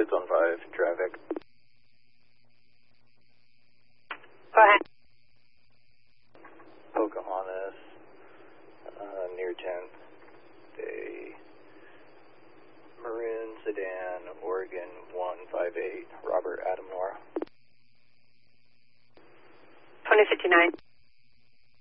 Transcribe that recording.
615, traffic. Go ahead. Pocahontas, near 10th. A maroon sedan, Oregon 158, Robert Adam Nora. 2059.